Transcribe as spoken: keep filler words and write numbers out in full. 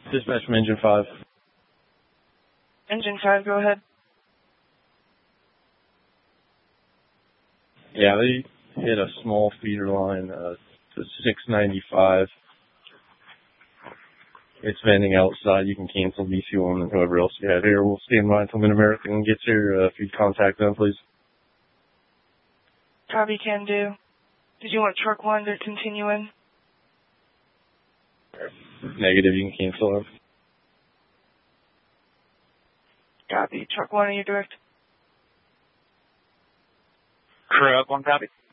Dispatch from Engine five. Engine five, go ahead. Yeah, they hit a small feeder line uh, to six ninety-five. It's vending outside. You can cancel V C one and whoever else you have here. We'll stand by until Mid-American gets here. Uh, if you'd contact them, please. Copy, can do. Did you want truck one to continue in? Negative, you can cancel them. Copy. Truck one, are you direct? Truck one, copy.